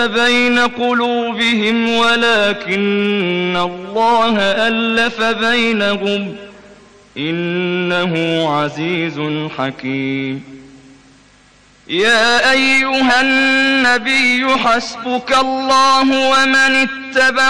بين قلوبهم ولكن الله ألف بينهم إنه عزيز حكيم. يا أيها النبي حسبك الله ومن اتبعك